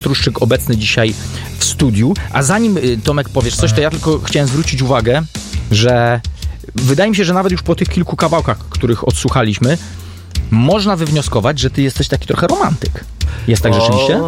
Truszczyk obecny dzisiaj w studiu. A zanim, Tomek, powiesz coś, to ja tylko chciałem zwrócić uwagę, że wydaje mi się, że nawet już po tych kilku kawałkach, których odsłuchaliśmy, można wywnioskować, że ty jesteś taki trochę romantyk. Jest tak rzeczywiście?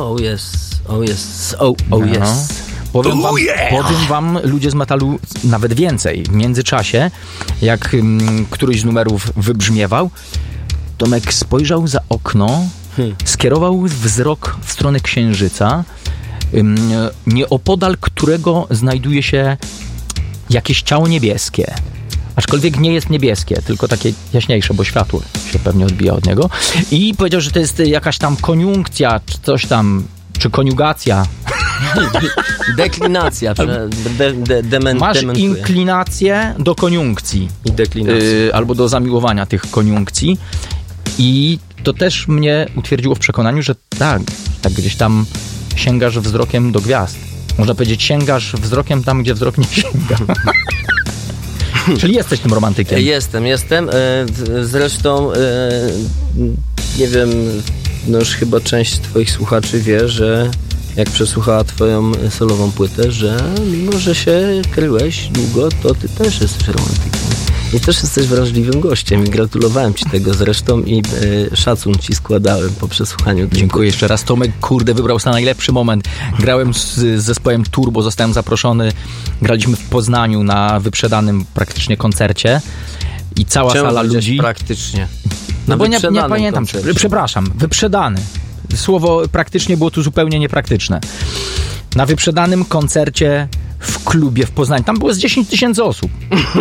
Powiem wam, ludzie z metalu, nawet więcej. W międzyczasie, jak któryś z numerów wybrzmiewał, Tomek spojrzał za okno, skierował wzrok w stronę księżyca, nieopodal którego znajduje się jakieś ciało niebieskie. Aczkolwiek nie jest niebieskie, tylko takie jaśniejsze, bo światło się pewnie odbija od niego. I powiedział, że to jest jakaś tam koniunkcja, czy coś tam, czy koniugacja. Deklinacja. Masz inklinację do koniunkcji. I deklinacji. Albo do zamiłowania tych koniunkcji. I to też mnie utwierdziło w przekonaniu, że tak gdzieś tam sięgasz wzrokiem do gwiazd. Można powiedzieć, sięgasz wzrokiem tam, gdzie wzrok nie sięga. Czyli jesteś tym romantykiem. Jestem. Zresztą nie wiem, no już chyba część twoich słuchaczy wie, że jak przesłuchała twoją solową płytę, że mimo, że się kryłeś długo, to ty też jesteś romantykiem. I też jesteś wrażliwym gościem i gratulowałem ci tego zresztą i szacun ci składałem po przesłuchaniu. Dziękuję jeszcze raz. Tomek, kurde, wybrał na najlepszy moment. Grałem z zespołem Turbo, zostałem zaproszony. Graliśmy w Poznaniu na wyprzedanym praktycznie koncercie i cała sala ludzi... praktycznie? No bo nie pamiętam. Przepraszam, wyprzedany. Słowo praktycznie było tu zupełnie niepraktyczne. Na wyprzedanym koncercie w klubie w Poznaniu. Tam było z 10 000 osób.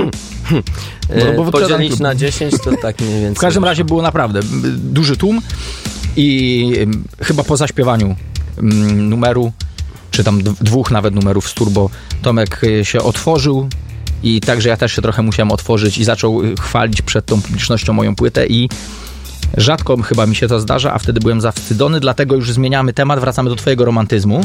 Bo podzielić na 10 to tak mniej więcej. W każdym razie było naprawdę duży tłum i chyba po zaśpiewaniu numeru, czy tam dwóch nawet numerów z Turbo, Tomek się otworzył i także ja też się trochę musiałem otworzyć i zaczął chwalić przed tą publicznością moją płytę i rzadko chyba mi się to zdarza, a wtedy byłem zawstydzony, dlatego już zmieniamy temat, wracamy do twojego romantyzmu.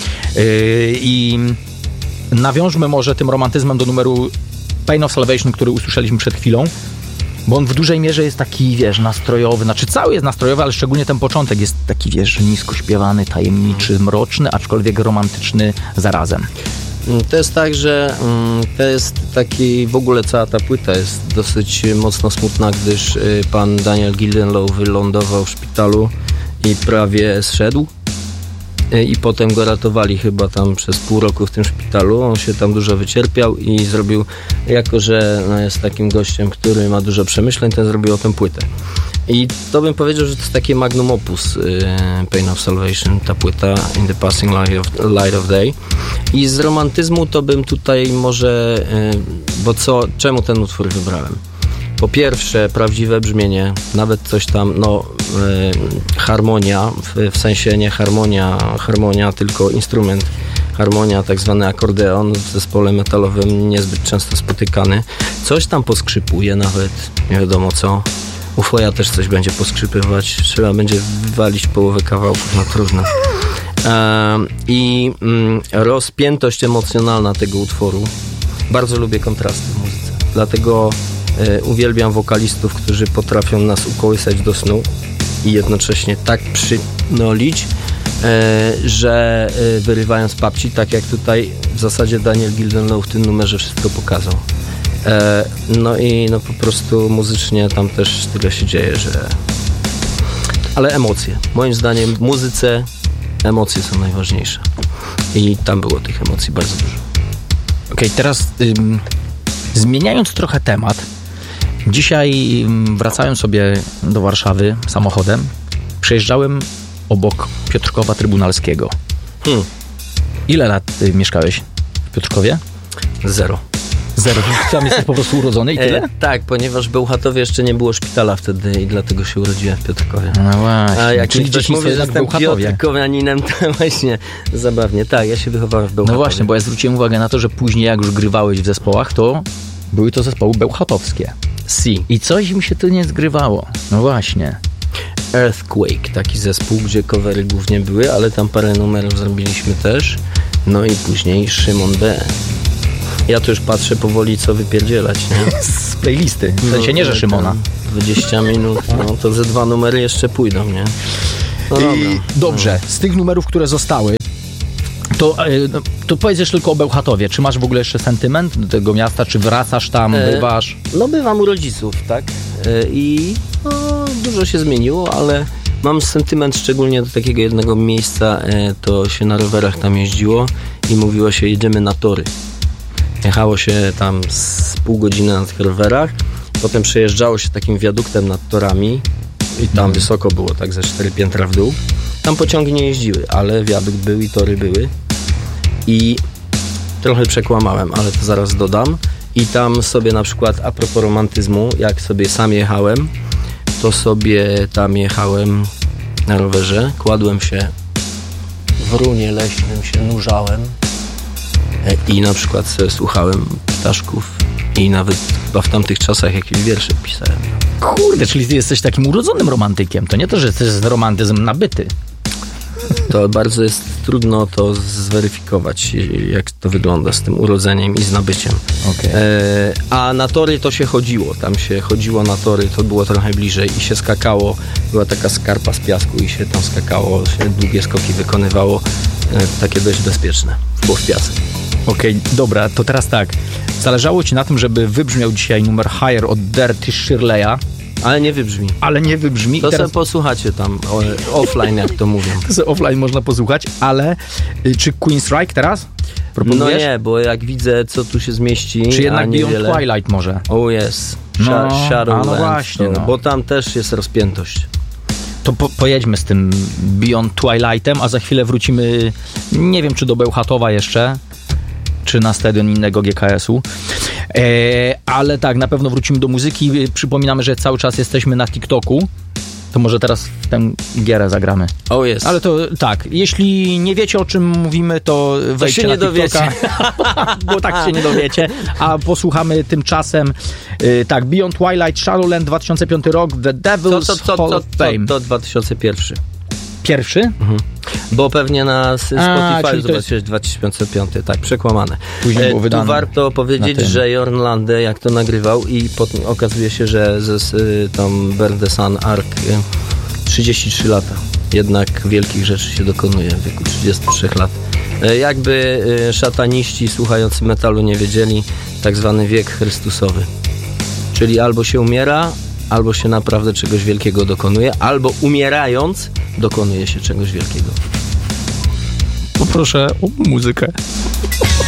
I nawiążmy może tym romantyzmem do numeru Pain of Salvation, który usłyszeliśmy przed chwilą, bo on w dużej mierze jest taki, wiesz, nastrojowy, znaczy cały jest nastrojowy, ale szczególnie ten początek jest taki, wiesz, nisko śpiewany, tajemniczy, mroczny, aczkolwiek romantyczny zarazem. To jest tak, że to jest taki, w ogóle cała ta płyta jest dosyć mocno smutna, gdyż pan Daniel Gildenlow wylądował w szpitalu i prawie zszedł. I potem go ratowali chyba tam przez pół roku w tym szpitalu. On się tam dużo wycierpiał i zrobił, jako że jest takim gościem, który ma dużo przemyśleń, to zrobił o tę płytę. I to bym powiedział, że to jest takie magnum opus Pain of Salvation, ta płyta In the Passing Light of Day. I z romantyzmu to bym tutaj może, czemu ten utwór wybrałem? Po pierwsze, prawdziwe brzmienie, nawet coś tam, harmonia, w sensie nie harmonia, tylko instrument, harmonia, tak zwany akordeon w zespole metalowym niezbyt często spotykany. Coś tam poskrzypuje nawet, nie wiadomo co. U Foja też coś będzie poskrzypywać, trzeba będzie wywalić połowę kawałków, no trudno. I rozpiętość emocjonalna tego utworu. Bardzo lubię kontrasty w muzyce, dlatego uwielbiam wokalistów, którzy potrafią nas ukołysać do snu i jednocześnie tak przynolić, że wyrywają z papci, tak jak tutaj w zasadzie Daniel Gildenlow w tym numerze wszystko pokazał. Po prostu muzycznie tam też tyle się dzieje, że... Ale emocje. Moim zdaniem w muzyce emocje są najważniejsze. I tam było tych emocji bardzo dużo. Okej, teraz zmieniając trochę temat, dzisiaj wracałem sobie do Warszawy samochodem, przejeżdżałem obok Piotrkowa Trybunalskiego. Ile lat mieszkałeś w Piotrkowie? 0. Tam jesteś po prostu urodzony i tyle? Tak, ponieważ w Bełchatowie jeszcze nie było szpitala wtedy i dlatego się urodziłem w Piotrkowie. No właśnie. A jak czyli ktoś mówi, że jestem piotrkowianinem, to właśnie zabawnie. Tak, ja się wychowałem w Bełchatowie. No właśnie, bo ja zwróciłem uwagę na to, że później jak już grywałeś w zespołach, to były to zespoły bełchatowskie. I coś mi się tu nie zgrywało. No właśnie. Earthquake, taki zespół, gdzie covery głównie były, ale tam parę numerów zrobiliśmy też. No i później Szymon B. Ja tu już patrzę powoli, co wypierdzielać, nie? Z playlisty. W sensie nie, że Szymona. 20 minut, to ze 2 numery jeszcze pójdą, nie? No dobra. Dobrze, z tych numerów, które zostały, To powiedz jeszcze tylko o Bełchatowie. Czy masz w ogóle jeszcze sentyment do tego miasta? Czy wracasz tam, bywasz? No bywam u rodziców, tak? I dużo się zmieniło, ale mam sentyment szczególnie do takiego jednego miejsca. To się na rowerach tam jeździło i mówiło się, jedziemy na tory. Jechało się tam z pół godziny na tych rowerach, potem przejeżdżało się takim wiaduktem nad torami i tam wysoko było, tak ze 4 piętra w dół. Tam pociągi nie jeździły, ale wiadukt był i tory były. I trochę przekłamałem, ale to zaraz dodam. I tam sobie na przykład a propos romantyzmu, jak sobie sam jechałem, to sobie tam jechałem na rowerze, kładłem się w runie leśnym, się nurzałem i na przykład sobie słuchałem ptaszków i nawet chyba w tamtych czasach jakieś wiersze pisałem. Kurde, czyli ty jesteś takim urodzonym romantykiem. To nie to, że to jest romantyzm nabyty. To bardzo jest trudno to zweryfikować, jak to wygląda z tym urodzeniem i z nabyciem. Okay. A na tory to się chodziło. Tam się chodziło na tory, to było trochę bliżej i się skakało. Była taka skarpa z piasku i się tam skakało, się długie skoki wykonywało. Takie dość bezpieczne, bo w piasek. Okej, dobra, to teraz tak. Zależało ci na tym, żeby wybrzmiał dzisiaj numer Higher od Dirty Shirley'a. Ale nie wybrzmi. To teraz sobie posłuchacie tam offline, jak to mówią. Offline można posłuchać, ale czy Queen Strike teraz? Proponujesz? No nie, bo jak widzę, co tu się zmieści, czy jednak Beyond wiele... Twilight może? O jest. Shadowlands. No właśnie, bo tam też jest rozpiętość. To pojedźmy z tym Beyond Twilightem, a za chwilę wrócimy, nie wiem czy do Bełchatowa jeszcze, czy na stadion innego GKS-u. Ale tak, na pewno wrócimy do muzyki. Przypominamy, że cały czas jesteśmy na TikToku. To może teraz w tę gierę zagramy. O jest. Ale to tak, jeśli nie wiecie o czym mówimy, to wejdźcie na TikToka, bo tak się nie dowiecie. A posłuchamy tymczasem tak, Beyond Twilight, Shadowland 2005 rok, The Devil's Hall of Fame. To 2001. Pierwszy? Mhm. Bo pewnie na Spotify zobaczyłeś 2005, tak, przekłamane. Później było wydane. Tu warto powiedzieć, że Jorn Lande jak to nagrywał i potem okazuje się, że tam Burn the Sun Ark 33 lata. Jednak wielkich rzeczy się dokonuje w wieku 33 lat. Jakby szataniści słuchający metalu nie wiedzieli, tak zwany wiek Chrystusowy. Czyli albo się umiera, albo się naprawdę czegoś wielkiego dokonuje, albo umierając dokonuje się czegoś wielkiego. Poproszę o muzykę.